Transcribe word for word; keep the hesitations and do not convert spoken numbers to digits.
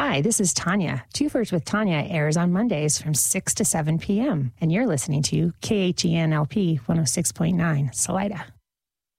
Hi, this is Tanya. Two First with Tanya airs on Mondays from six to seven p.m. And you're listening to K H E N L P one oh six point nine, Salida.